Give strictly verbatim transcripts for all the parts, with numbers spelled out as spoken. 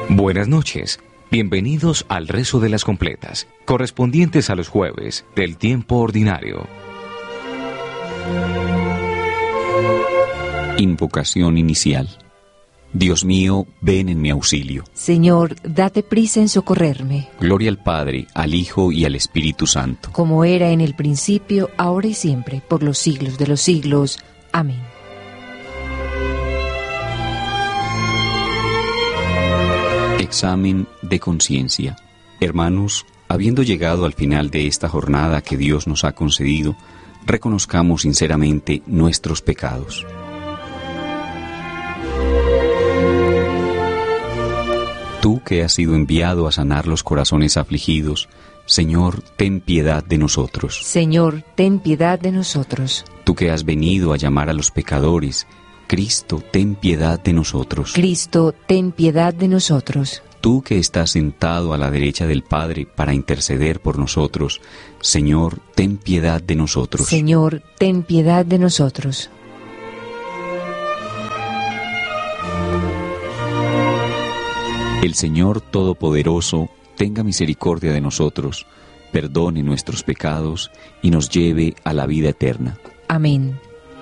Buenas noches, bienvenidos al rezo de las completas, correspondientes a los jueves del tiempo ordinario. Invocación inicial. Dios mío, ven en mi auxilio. Señor, date prisa en socorrerme. Gloria al Padre, al Hijo y al Espíritu Santo. Como era en el principio, ahora y siempre, por los siglos de los siglos. Amén. Examen de conciencia. Hermanos, habiendo llegado al final de esta jornada que Dios nos ha concedido, reconozcamos sinceramente nuestros pecados. Tú que has sido enviado a sanar los corazones afligidos, Señor, ten piedad de nosotros. Señor, ten piedad de nosotros. Tú que has venido a llamar a los pecadores, Cristo, ten piedad de nosotros. Cristo, ten piedad de nosotros. Tú que estás sentado a la derecha del Padre para interceder por nosotros, Señor, ten piedad de nosotros. Señor, ten piedad de nosotros. El Señor Todopoderoso tenga misericordia de nosotros, perdone nuestros pecados y nos lleve a la vida eterna. Amén.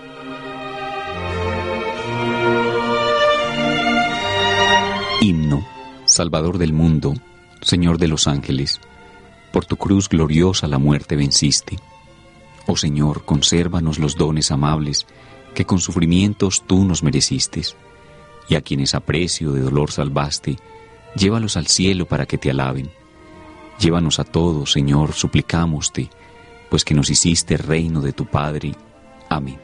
Himno. Salvador del mundo, Señor de los ángeles, por tu cruz gloriosa la muerte venciste. Oh Señor, consérvanos los dones amables que con sufrimientos tú nos mereciste, y a quienes a precio de dolor salvaste, llévalos al cielo para que te alaben. Llévanos a todos, Señor, suplicámoste, pues que nos hiciste reino de tu Padre. Amén.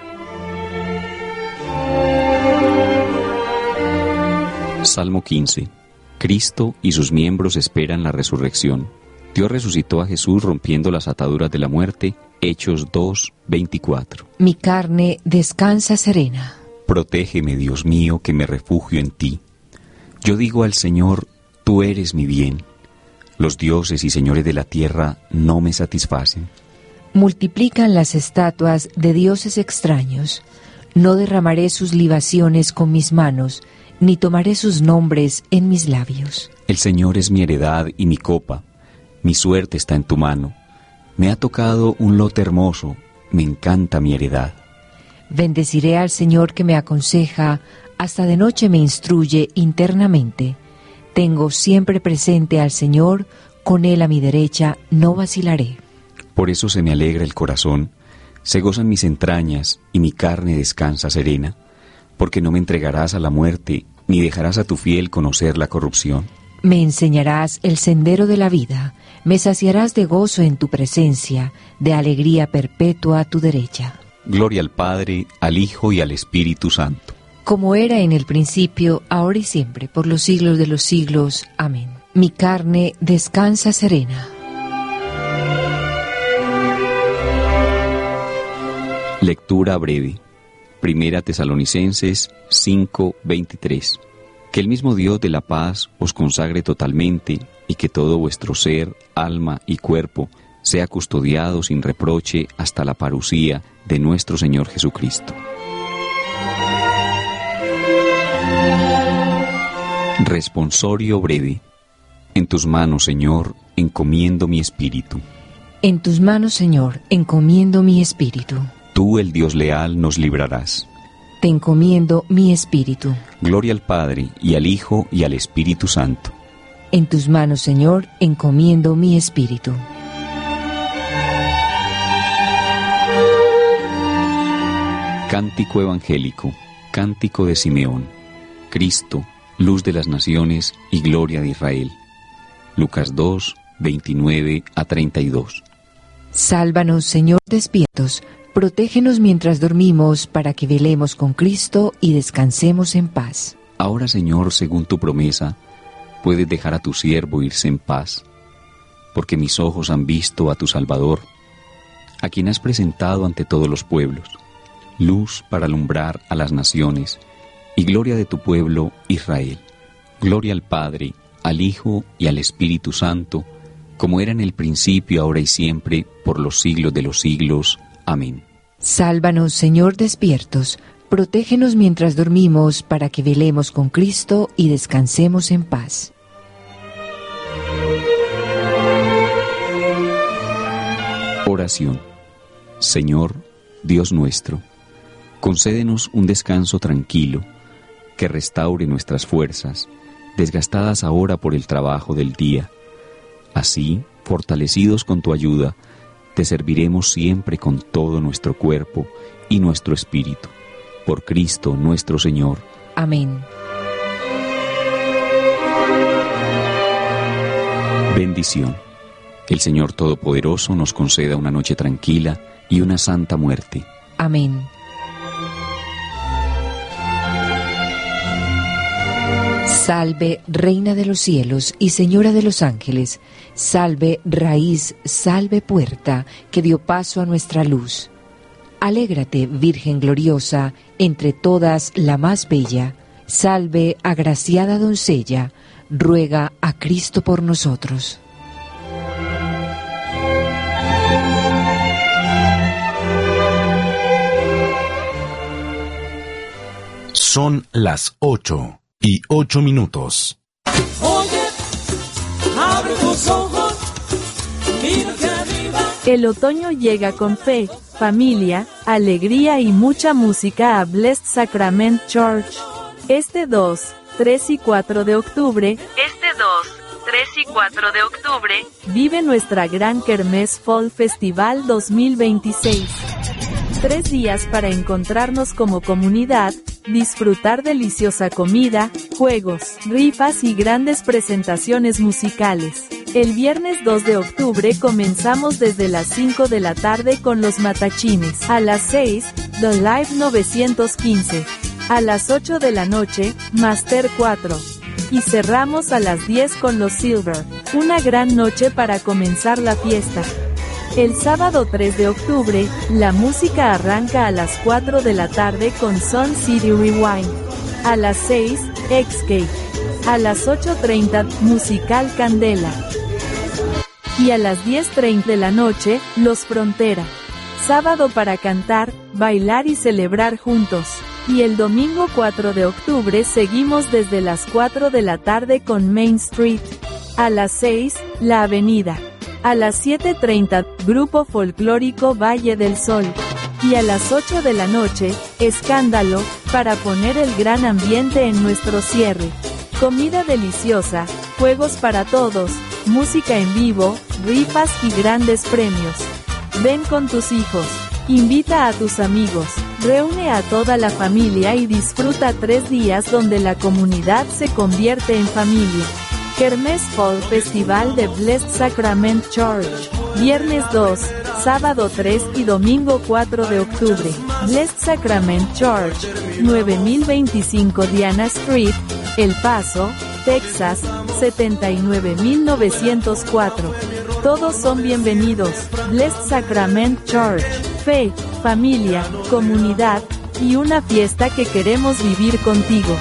Salmo quince. Cristo y sus miembros esperan la resurrección. Dios resucitó a Jesús rompiendo las ataduras de la muerte. Hechos dos, veinticuatro. Mi carne descansa serena. Protégeme, Dios mío, que me refugio en ti. Yo digo al Señor, tú eres mi bien. Los dioses y señores de la tierra no me satisfacen. Multiplican las estatuas de dioses extraños. No derramaré sus libaciones con mis manos, ni tomaré sus nombres en mis labios. El Señor es mi heredad y mi copa. Mi suerte está en tu mano. Me ha tocado un lote hermoso. Me encanta mi heredad. Bendeciré al Señor que me aconseja, hasta de noche me instruye internamente. Tengo siempre presente al Señor, con Él a mi derecha no vacilaré. Por eso se me alegra el corazón, se gozan mis entrañas y mi carne descansa serena, porque no me entregarás a la muerte, ni dejarás a tu fiel conocer la corrupción. Me enseñarás el sendero de la vida, me saciarás de gozo en tu presencia, de alegría perpetua a tu derecha. Gloria al Padre, al Hijo y al Espíritu Santo. Como era en el principio, ahora y siempre, por los siglos de los siglos. Amén. Mi carne descansa serena. Lectura breve. Primera Tesalonicenses cinco, veintitrés. Que el mismo Dios de la paz os consagre totalmente y que todo vuestro ser, alma y cuerpo sea custodiado sin reproche hasta la parucía de nuestro Señor Jesucristo. Responsorio breve. En tus manos, Señor, encomiendo mi espíritu. En tus manos, Señor, encomiendo mi espíritu. Tú, el Dios leal, nos librarás. Te encomiendo mi espíritu. Gloria al Padre, y al Hijo, y al Espíritu Santo. En tus manos, Señor, encomiendo mi espíritu. Cántico evangélico, cántico de Simeón. Cristo, luz de las naciones y gloria de Israel. Lucas dos, veintinueve a treinta y dos. Sálvanos, Señor, despiertos. Protégenos mientras dormimos, para que velemos con Cristo y descansemos en paz. Ahora, Señor, según tu promesa, puedes dejar a tu siervo irse en paz, porque mis ojos han visto a tu Salvador, a quien has presentado ante todos los pueblos, luz para alumbrar a las naciones, y gloria de tu pueblo, Israel. Gloria al Padre, al Hijo y al Espíritu Santo, como era en el principio, ahora y siempre, por los siglos de los siglos. Amén. Sálvanos, Señor, despiertos. protégenos mientras dormimos para que velemos con Cristo y descansemos en paz. Oración. Señor, Dios nuestro, concédenos un descanso tranquilo, que restaure nuestras fuerzas, desgastadas ahora por el trabajo del día. Así, fortalecidos con tu ayuda, te serviremos siempre con todo nuestro cuerpo y nuestro espíritu. Por Cristo nuestro Señor. Amén. Bendición. El Señor Todopoderoso nos conceda una noche tranquila y una santa muerte. Amén. Salve, Reina de los cielos y Señora de los ángeles. Salve, raíz, salve, puerta, que dio paso a nuestra luz. Alégrate, Virgen gloriosa, entre todas la más bella. Salve, agraciada doncella, ruega a Cristo por nosotros. Son las ocho y ocho minutos. Oye, abre tus ojos, mira hacia arriba. El otoño llega con fe, familia, alegría y mucha música a Blessed Sacrament Church. Este dos, tres y cuatro de octubre, este dos, tres y cuatro de octubre, vive nuestra gran Kermés Fall Festival dos mil veintiséis. Tres días para encontrarnos como comunidad, disfrutar deliciosa comida, juegos, rifas y grandes presentaciones musicales. El viernes dos de octubre comenzamos desde las cinco de la tarde con los matachines. A las seis, The Live novecientos quince. A las ocho de la noche, Master cuatro. Y cerramos a las diez con los Silver. Una gran noche para comenzar la fiesta. El sábado tres de octubre, la música arranca a las cuatro de la tarde con Sun City Rewind. A las seis, X-Cake. A las ocho treinta, Musical Candela. Y a las diez treinta de la noche, Los Frontera. Sábado para cantar, bailar y celebrar juntos. Y el domingo cuatro de octubre seguimos desde las cuatro de la tarde con Main Street. A las seis, La Avenida. A las siete treinta, Grupo Folclórico Valle del Sol. Y a las ocho de la noche, Escándalo, para poner el gran ambiente en nuestro cierre. Comida deliciosa, juegos para todos, música en vivo, rifas y grandes premios. Ven con tus hijos, invita a tus amigos, reúne a toda la familia y disfruta tres días donde la comunidad se convierte en familia. Kermés Fall Festival de Blessed Sacrament Church. Viernes dos, sábado tres y domingo cuatro de octubre. Blessed Sacrament Church, nueve mil veinticinco Diana Street, El Paso, Texas, setenta y nueve mil novecientos cuatro. Todos son bienvenidos. Blessed Sacrament Church. Fe, familia, comunidad y una fiesta que queremos vivir contigo.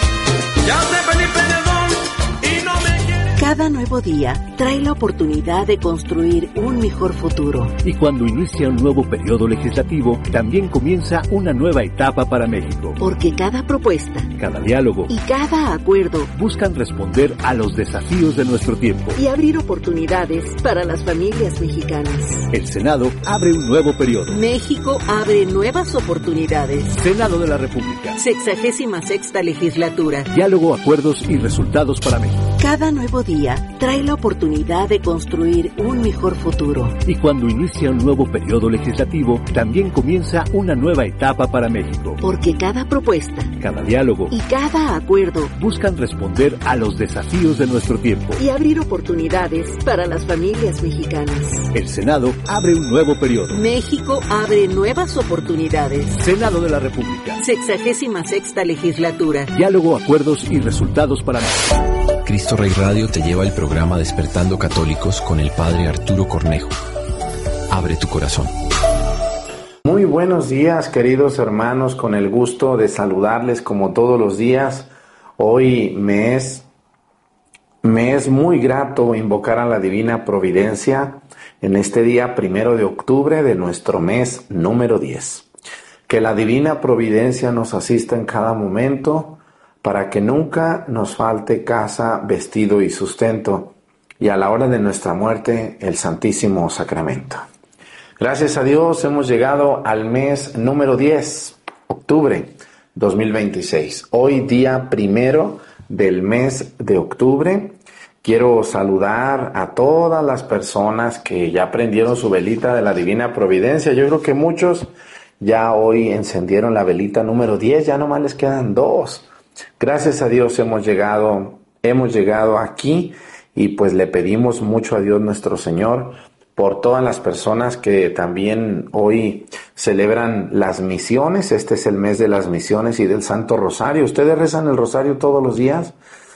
Ya sé feliz perdedor y no me quieres. Cada nuevo día trae la oportunidad de construir un mejor futuro. Y cuando inicia un nuevo periodo legislativo, también comienza una nueva etapa para México. Porque cada propuesta, cada diálogo y cada acuerdo buscan responder a los desafíos de nuestro tiempo y abrir oportunidades para las familias mexicanas. El Senado abre un nuevo periodo. México abre nuevas oportunidades. Senado de la República. Sexagésima sexta legislatura. Diálogo, acuerdos y resultados para México. Cada nuevo día trae la oportunidad de construir un mejor futuro. Y cuando inicia un nuevo periodo legislativo, también comienza una nueva etapa para México. Porque cada propuesta, cada diálogo y cada acuerdo buscan responder a los desafíos de nuestro tiempo y abrir oportunidades para las familias mexicanas. El Senado abre un nuevo periodo. México abre nuevas oportunidades. Senado de la República. Sexagésima sexta legislatura. Diálogo, acuerdos y resultados para México. Cristo Rey Radio te lleva el programa Despertando Católicos con el Padre Arturo Cornejo. Abre tu corazón. Muy buenos días, queridos hermanos, con el gusto de saludarles como todos los días. Hoy me es, me es muy grato invocar a la Divina Providencia en este día primero de octubre de nuestro mes número diez. Que la divina providencia nos asista en cada momento para que nunca nos falte casa, vestido y sustento, y a la hora de nuestra muerte el Santísimo Sacramento. Gracias a Dios hemos llegado al mes número diez, octubre dos mil veintiséis. Hoy día primero del mes de octubre. Quiero saludar a todas las personas que ya prendieron su velita de la Divina Providencia. Yo creo que muchos ya hoy encendieron la velita número diez, ya nomás les quedan dos. Gracias a Dios hemos llegado, hemos llegado aquí y pues le pedimos mucho a Dios nuestro Señor por todas las personas que también hoy celebran las misiones. Este es el mes de las misiones y del Santo Rosario. ¿Ustedes rezan el rosario todos los días?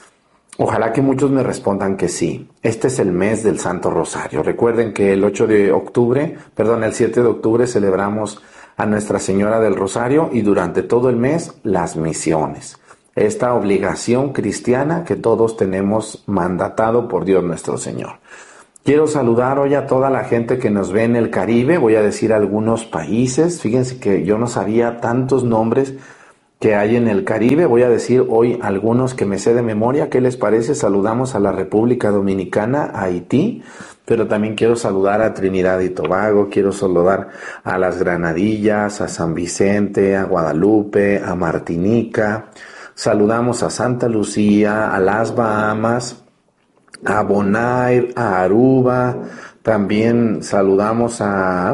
Ojalá que muchos me respondan que sí. Este es el mes del Santo Rosario. Recuerden que el ocho de octubre, perdón, el siete de octubre celebramos a Nuestra Señora del Rosario y durante todo el mes las misiones. Esta obligación cristiana que todos tenemos mandatado por Dios nuestro Señor. Quiero saludar hoy a toda la gente que nos ve en el Caribe. Voy a decir algunos países. Fíjense que yo no sabía tantos nombres que hay en el Caribe. Voy a decir hoy algunos que me sé de memoria. ¿Qué les parece? Saludamos a la República Dominicana, a Haití, pero también quiero saludar a Trinidad y Tobago, quiero saludar a las Granadillas, a San Vicente, a Guadalupe, a Martinica. Saludamos a Santa Lucía, a las Bahamas, a Bonaire, a Aruba. También saludamos a,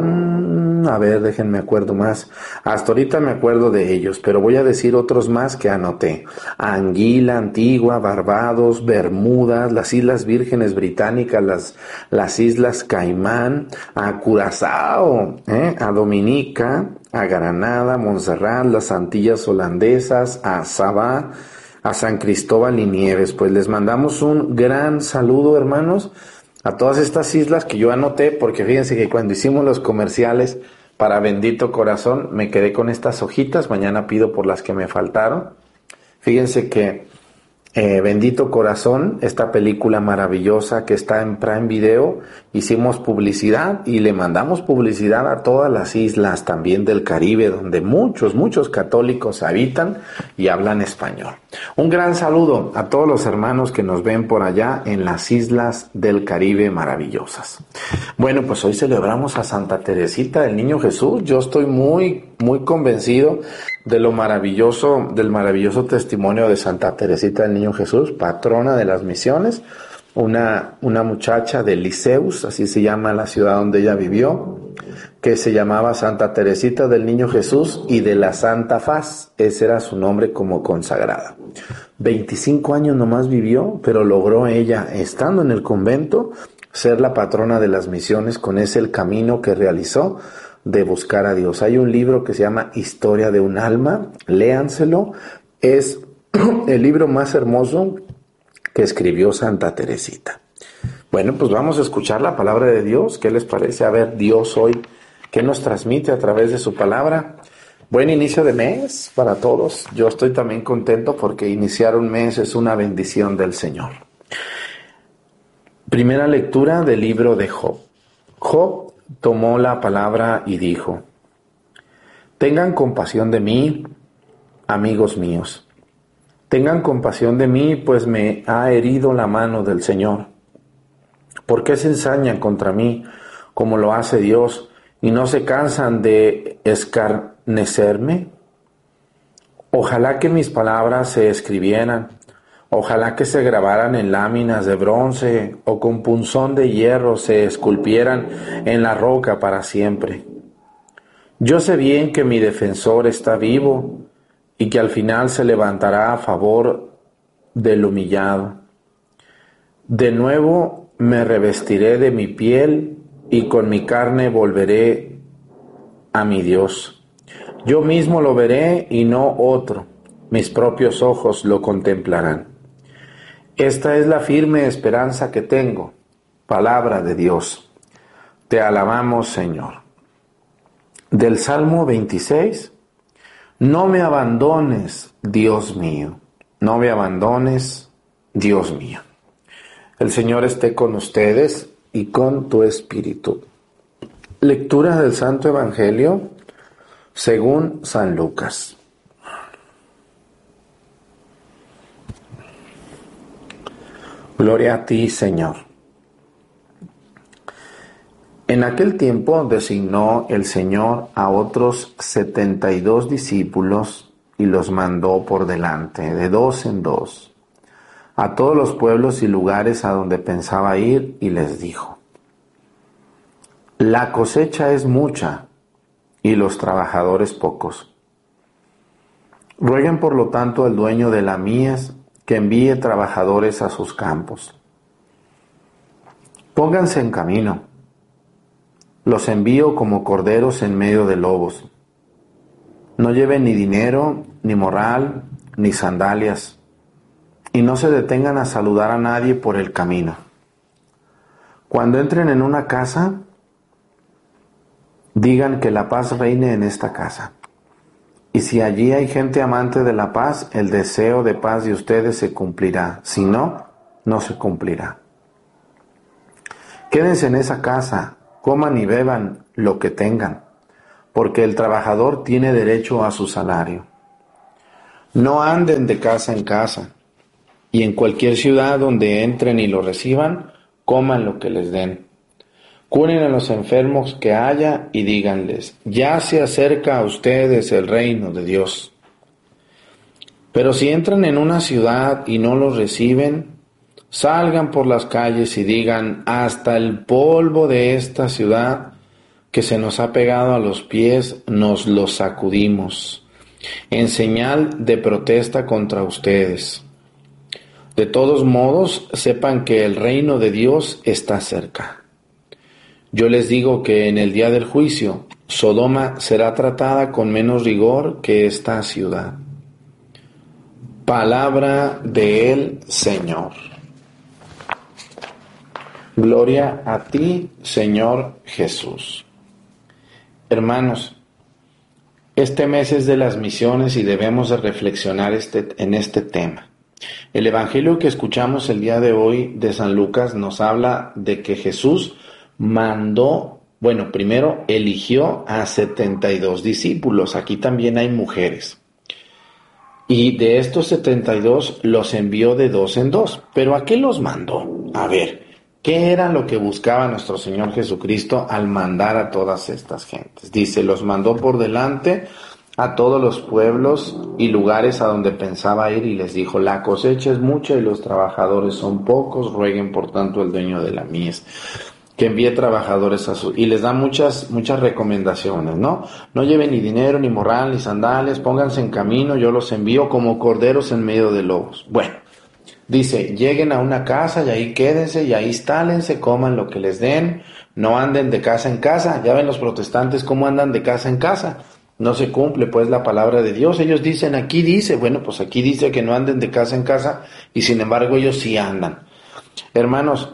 a ver, déjenme acuerdo más. Hasta ahorita me acuerdo de ellos, pero voy a decir otros más que anoté. A Anguila, Antigua, Barbados, Bermudas, las Islas Vírgenes Británicas, las, las Islas Caimán, a Curazao, ¿eh? a Dominica, a Granada, Montserrat, las Antillas Holandesas, a Sabá, a San Cristóbal y Nieves. Pues les mandamos un gran saludo, hermanos, a todas estas islas que yo anoté, porque fíjense que cuando hicimos los comerciales para Bendito Corazón, me quedé con estas hojitas, mañana pido por las que me faltaron. Fíjense que eh, Bendito Corazón, esta película maravillosa que está en Prime Video, hicimos publicidad y le mandamos publicidad a todas las islas también del Caribe, donde muchos, muchos católicos habitan y hablan español. Un gran saludo a todos los hermanos que nos ven por allá en las islas del Caribe maravillosas. Bueno, pues hoy celebramos a Santa Teresita del Niño Jesús. Yo estoy muy, muy convencido de lo maravilloso, del maravilloso testimonio de Santa Teresita del Niño Jesús, patrona de las misiones, una, una muchacha de Liceus, así se llama la ciudad donde ella vivió, que se llamaba Santa Teresita del Niño Jesús y de la Santa Faz. Ese era su nombre como consagrada. veinticinco años nomás vivió, pero logró ella, estando en el convento, ser la patrona de las misiones. Con ese el camino que realizó de buscar a Dios. Hay un libro que se llama Historia de un alma, léanselo, es el libro más hermoso que escribió Santa Teresita. Bueno, pues vamos a escuchar la palabra de Dios. ¿Qué les parece? A ver, Dios hoy, ¿qué nos transmite a través de su palabra? Buen inicio de mes para todos. Yo estoy también contento porque iniciar un mes es una bendición del Señor. Primera lectura del libro de Job. Job tomó la palabra y dijo: tengan compasión de mí, amigos míos. Tengan compasión de mí, pues me ha herido la mano del Señor. ¿Por qué se ensañan contra mí como lo hace Dios y no se cansan de escarnecerme? Ojalá que mis palabras se escribieran, ojalá que se grabaran en láminas de bronce o con punzón de hierro se esculpieran en la roca para siempre. Yo sé bien que mi defensor está vivo y que al final se levantará a favor del humillado. De nuevo me revestiré de mi piel y con mi carne volveré a mi Dios. Yo mismo lo veré y no otro. Mis propios ojos lo contemplarán. Esta es la firme esperanza que tengo. Palabra de Dios. Te alabamos, Señor. Del Salmo veintiséis. No me abandones, Dios mío. No me abandones, Dios mío. El Señor esté con ustedes y con tu espíritu. Lectura del Santo Evangelio según San Lucas. Gloria a ti, Señor. En aquel tiempo designó el Señor a otros setenta y dos discípulos y los mandó por delante, de dos en dos, a todos los pueblos y lugares a donde pensaba ir, y les dijo: La cosecha es mucha y los trabajadores pocos. Rueguen por lo tanto al dueño de la mies que envíe trabajadores a sus campos. Pónganse en camino. Los envío como corderos en medio de lobos. No lleven ni dinero, ni morral, ni sandalias, y no se detengan a saludar a nadie por el camino. Cuando entren en una casa, digan que la paz reine en esta casa. Y si allí hay gente amante de la paz, el deseo de paz de ustedes se cumplirá. Si no, no se cumplirá. Quédense en esa casa, coman y beban lo que tengan, porque el trabajador tiene derecho a su salario. No anden de casa en casa, y en cualquier ciudad donde entren y lo reciban, coman lo que les den. Curen a los enfermos que haya y díganles: ya se acerca a ustedes el reino de Dios. Pero si entran en una ciudad y no los reciben, salgan por las calles y digan: hasta el polvo de esta ciudad que se nos ha pegado a los pies, nos lo sacudimos, en señal de protesta contra ustedes. De todos modos, sepan que el reino de Dios está cerca. Yo les digo que en el día del juicio, Sodoma será tratada con menos rigor que esta ciudad. Palabra del Señor. Gloria a ti, Señor Jesús. Hermanos, este mes es de las misiones y debemos de reflexionar este, en este tema. El evangelio que escuchamos el día de hoy de San Lucas nos habla de que Jesús mandó, bueno, primero eligió a setenta y dos discípulos. Aquí también hay mujeres. Y de estos setenta y dos los envió de dos en dos. ¿Pero a qué los mandó? A ver, ¿qué era lo que buscaba nuestro Señor Jesucristo al mandar a todas estas gentes? Dice, los mandó por delante a todos los pueblos y lugares a donde pensaba ir, y les dijo: la cosecha es mucha y los trabajadores son pocos, rueguen por tanto al dueño de la mies que envíe trabajadores a su... Y les da muchas, muchas recomendaciones, ¿no? No lleven ni dinero, ni morral, ni sandales, pónganse en camino, yo los envío como corderos en medio de lobos. Bueno, dice, lleguen a una casa y ahí quédense, y ahí instálense, coman lo que les den, no anden de casa en casa. Ya ven los protestantes cómo andan de casa en casa. No se cumple pues la palabra de Dios. Ellos dicen, aquí dice, bueno, pues aquí dice que no anden de casa en casa, y sin embargo ellos sí andan. Hermanos,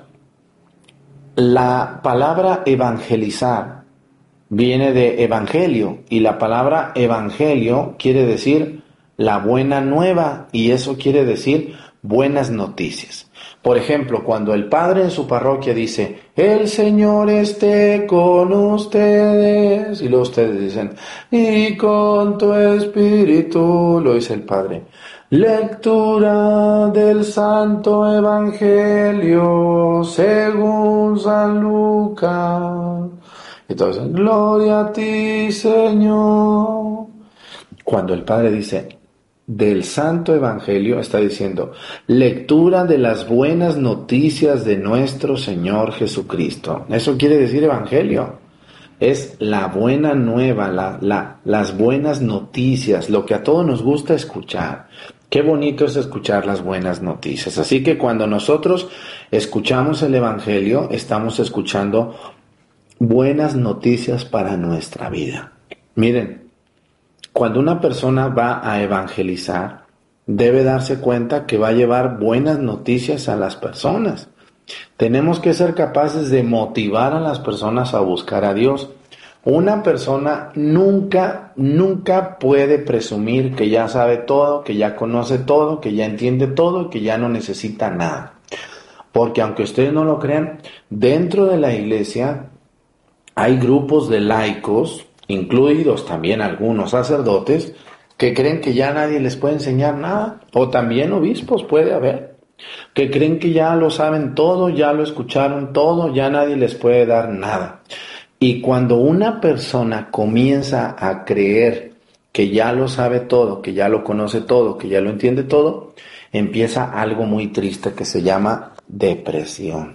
la palabra evangelizar viene de evangelio, y la palabra evangelio quiere decir la buena nueva, y eso quiere decir buenas noticias. Por ejemplo, cuando el padre en su parroquia dice, el Señor esté con ustedes, y luego ustedes dicen, y con tu espíritu, lo dice el padre. Lectura del Santo Evangelio según San Lucas. Entonces, gloria a ti, Señor. Cuando el Padre dice del Santo Evangelio, está diciendo lectura de las buenas noticias de nuestro Señor Jesucristo. Eso quiere decir Evangelio. Es la buena nueva, la, la, las buenas noticias, lo que a todos nos gusta escuchar. Qué bonito es escuchar las buenas noticias. Así que cuando nosotros escuchamos el Evangelio, estamos escuchando buenas noticias para nuestra vida. Miren, cuando una persona va a evangelizar, debe darse cuenta que va a llevar buenas noticias a las personas. Tenemos que ser capaces de motivar a las personas a buscar a Dios. Una persona nunca, nunca puede presumir que ya sabe todo, que ya conoce todo, que ya entiende todo, que ya no necesita nada. Porque aunque ustedes no lo crean, dentro de la iglesia hay grupos de laicos incluidos también algunos sacerdotes, que creen que ya nadie les puede enseñar nada, o también obispos puede haber, que creen que ya lo saben todo, ya lo escucharon todo, ya nadie les puede dar nada. Y cuando una persona comienza a creer que ya lo sabe todo, que ya lo conoce todo, que ya lo entiende todo, empieza algo muy triste que se llama depresión,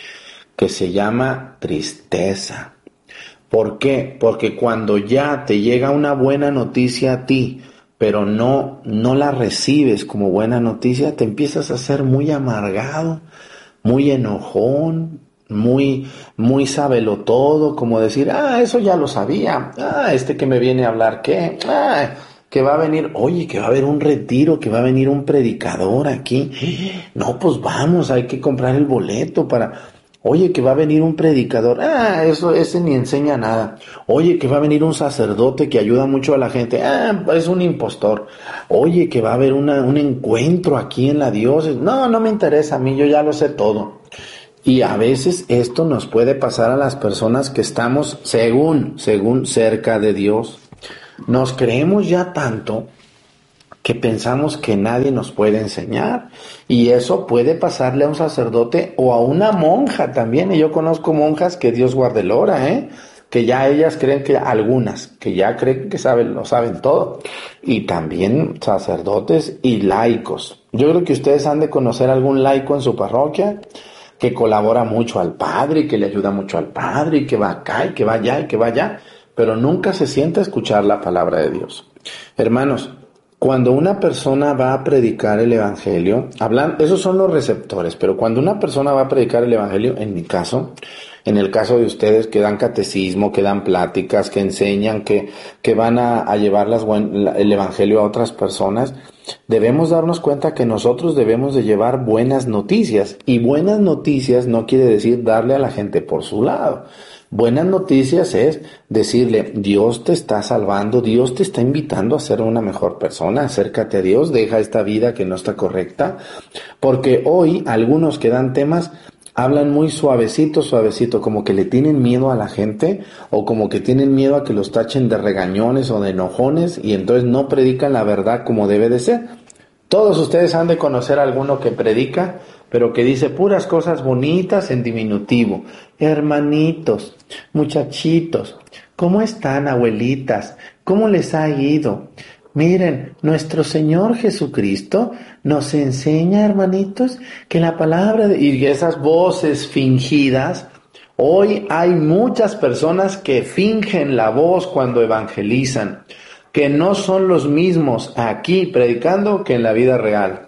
que se llama tristeza. ¿Por qué? Porque cuando ya te llega una buena noticia a ti, pero no, no la recibes como buena noticia, te empiezas a hacer muy amargado, muy enojón, muy, muy sábelo todo, como decir, ah, eso ya lo sabía, ah, este que me viene a hablar, ¿qué? Ah, que va a venir, oye, que va a haber un retiro, que va a venir un predicador aquí, no, pues vamos, hay que comprar el boleto para... Oye, que va a venir un predicador, ah, eso, ese ni enseña nada. Oye, que va a venir un sacerdote que ayuda mucho a la gente, ah, es un impostor. Oye, que va a haber una, un encuentro aquí en la diócesis, no, no me interesa a mí, yo ya lo sé todo. Y a veces esto nos puede pasar a las personas que estamos, según, según, cerca de Dios. Nos creemos ya tanto que pensamos que nadie nos puede enseñar, y eso puede pasarle a un sacerdote o a una monja también. Y yo conozco monjas que Dios guarde el hora, ¿eh? que ya ellas creen que, algunas, que ya creen que saben, lo saben todo, y también sacerdotes y laicos. Yo creo que ustedes han de conocer algún laico en su parroquia que colabora mucho al padre y que le ayuda mucho al padre y que va acá y que va allá y que va allá, pero nunca se sienta a escuchar la palabra de Dios. Hermanos, cuando una persona va a predicar el evangelio, hablan, esos son los receptores, pero cuando una persona va a predicar el evangelio, en mi caso, en el caso de ustedes que dan catecismo, que dan pláticas, que enseñan, que, que van a, a llevar las buen, la, el evangelio a otras personas, debemos darnos cuenta que nosotros debemos de llevar buenas noticias, y buenas noticias no quiere decir darle a la gente por su lado. Buenas noticias es decirle, Dios te está salvando, Dios te está invitando a ser una mejor persona, acércate a Dios, deja esta vida que no está correcta, porque hoy algunos que dan temas hablan muy suavecito, suavecito, como que le tienen miedo a la gente, o como que tienen miedo a que los tachen de regañones o de enojones, y entonces no predican la verdad como debe de ser. Todos ustedes han de conocer a alguno que predica, pero que dice puras cosas bonitas en diminutivo. Hermanitos, muchachitos, ¿cómo están, abuelitas? ¿Cómo les ha ido? Miren, nuestro Señor Jesucristo nos enseña, hermanitos, que la palabra de... Y esas voces fingidas, hoy hay muchas personas que fingen la voz cuando evangelizan, que no son los mismos aquí predicando que en la vida real.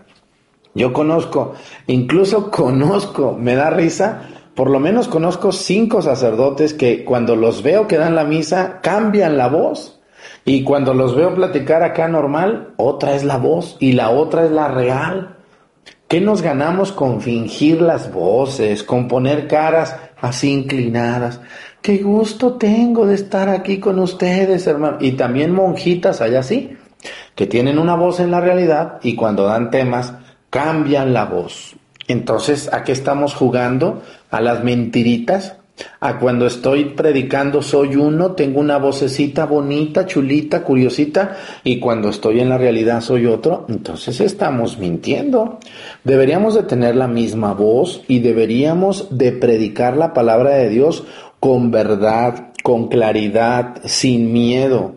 Yo conozco, incluso conozco, me da risa, por lo menos conozco cinco sacerdotes que cuando los veo que dan la misa, cambian la voz. Y cuando los veo platicar acá normal, otra es la voz y la otra es la real. ¿Qué nos ganamos con fingir las voces, con poner caras así inclinadas? ¡Qué gusto tengo de estar aquí con ustedes, hermano! Y también monjitas allá sí, que tienen una voz en la realidad y cuando dan temas cambian la voz. Entonces, ¿a qué estamos jugando? ¿A las mentiritas? ¿A cuando estoy predicando soy uno, tengo una vocecita bonita, chulita, curiosita, y cuando estoy en la realidad soy otro? Entonces estamos mintiendo. Deberíamos de tener la misma voz y deberíamos de predicar la palabra de Dios con verdad, con claridad, sin miedo.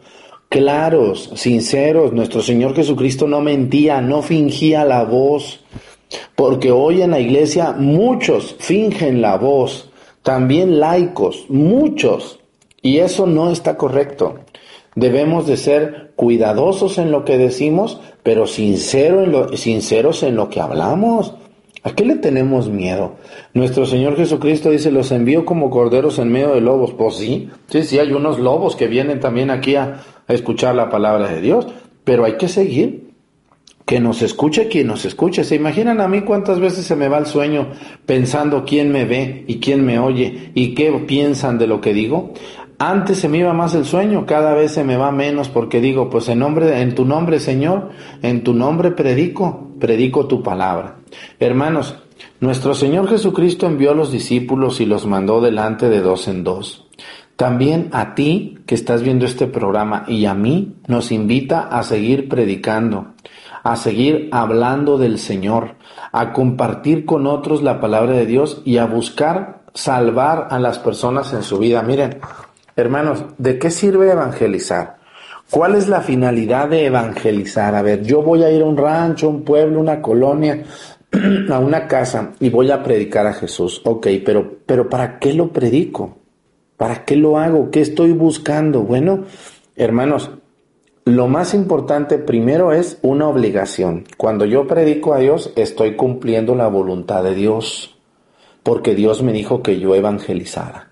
Claros, sinceros. Nuestro Señor Jesucristo no mentía, no fingía la voz, porque hoy en la iglesia muchos fingen la voz, también laicos, muchos, y eso no está correcto. Debemos de ser cuidadosos en lo que decimos, pero sincero en lo, sinceros en lo que hablamos. ¿A qué le tenemos miedo? Nuestro Señor Jesucristo dice, los envío como corderos en medio de lobos. Pues sí, sí, sí, hay unos lobos que vienen también aquí a, a escuchar la palabra de Dios, pero hay que seguir. Que nos escuche quien nos escuche. ¿Se imaginan a mí cuántas veces se me va el sueño pensando quién me ve y quién me oye y qué piensan de lo que digo? Antes se me iba más el sueño, cada vez se me va menos porque digo, pues en nombre, en tu nombre, Señor, en tu nombre predico, predico tu palabra. Hermanos, nuestro Señor Jesucristo envió a los discípulos y los mandó delante de dos en dos. también a ti que estás viendo este programa y a mí nos invita a seguir predicando, a seguir hablando del Señor, a compartir con otros la palabra de Dios y a buscar salvar a las personas en su vida. Miren, hermanos, ¿de qué sirve evangelizar? ¿Cuál es la finalidad de evangelizar? A ver, yo voy a ir a un rancho, un pueblo, una colonia, a una casa y voy a predicar a Jesús. Ok, pero, pero ¿para qué lo predico? ¿Para qué lo hago? ¿Qué estoy buscando? Bueno, hermanos, lo más importante primero es una obligación. Cuando yo predico a Dios, estoy cumpliendo la voluntad de Dios, porque Dios me dijo que yo evangelizara.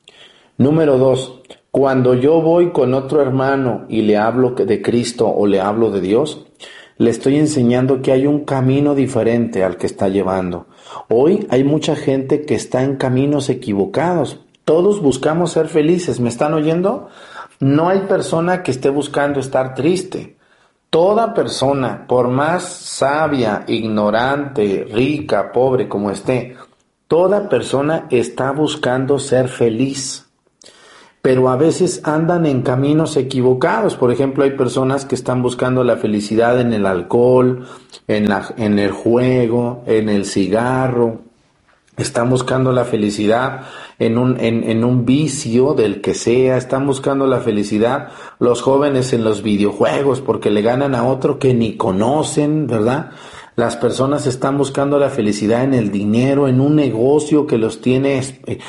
Número dos, cuando yo voy con otro hermano y le hablo de Cristo o le hablo de Dios, le estoy enseñando que hay un camino diferente al que está llevando. Hoy hay mucha gente que está en caminos equivocados. Todos buscamos ser felices. ¿Me están oyendo? No hay persona que esté buscando estar triste. Toda persona, por más sabia, ignorante, rica, pobre como esté, toda persona está buscando ser feliz. Pero a veces andan en caminos equivocados. Por ejemplo, hay personas que están buscando la felicidad en el alcohol, en, la, en el juego, en el cigarro. Están buscando la felicidad en un, en, en un vicio del que sea. Están buscando la felicidad los jóvenes en los videojuegos porque le ganan a otro que ni conocen, ¿verdad? Las personas están buscando la felicidad en el dinero, en un negocio que los tiene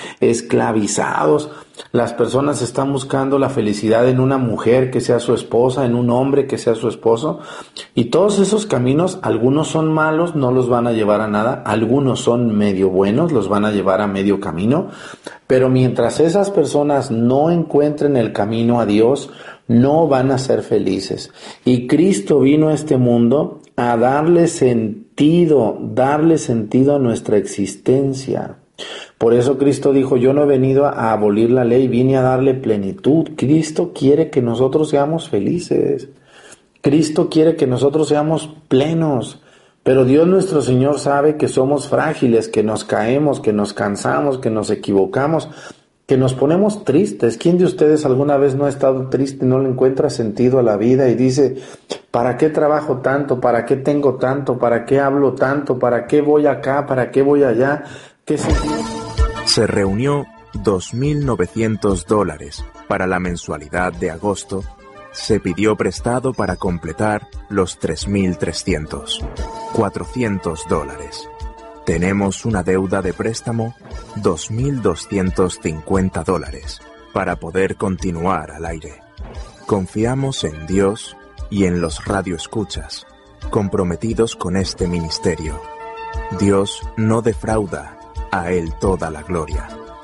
esclavizados. Las personas están buscando la felicidad en una mujer que sea su esposa, en un hombre que sea su esposo. Y todos esos caminos, algunos son malos, no los van a llevar a nada. Algunos son medio buenos, los van a llevar a medio camino. Pero mientras esas personas no encuentren el camino a Dios, no van a ser felices. Y Cristo vino a este mundo a darle sentido, darle sentido a nuestra existencia. Por eso Cristo dijo, yo no he venido a abolir la ley, vine a darle plenitud. Cristo quiere que nosotros seamos felices. Cristo quiere que nosotros seamos plenos. Pero Dios nuestro Señor sabe que somos frágiles, que nos caemos, que nos cansamos, que nos equivocamos, que nos ponemos tristes. ¿Quién de ustedes alguna vez no ha estado triste, no le encuentra sentido a la vida y dice, ¿para qué trabajo tanto? ¿Para qué tengo tanto? ¿Para qué hablo tanto? ¿Para qué voy acá? ¿Para qué voy allá? ¿Qué se... Se reunió dos mil novecientos dólares para la mensualidad de agosto. Se pidió prestado para completar los tres mil trescientos. cuatrocientos dólares. Tenemos una deuda de préstamo, dos mil doscientos cincuenta dólares, para poder continuar al aire. Confiamos en Dios y en los radioescuchas, comprometidos con este ministerio. Dios no defrauda, a Él toda la gloria.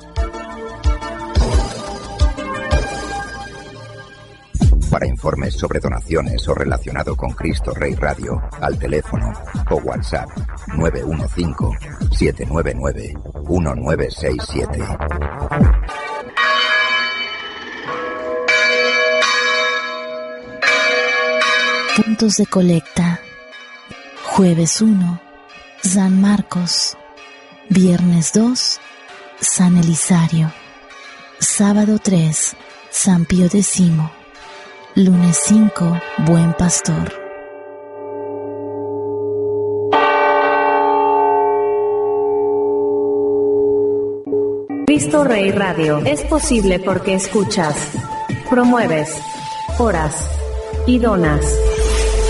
Para informes sobre donaciones o relacionado con Cristo Rey Radio, al teléfono o WhatsApp nueve uno cinco, siete nueve nueve, uno nueve seis siete. Puntos de colecta. Jueves uno, San Marcos. Viernes dos, San Elisario. Sábado tres, San Pío X. Lunes cinco, Buen Pastor. Cristo Rey Radio es posible porque escuchas, promueves, oras y donas.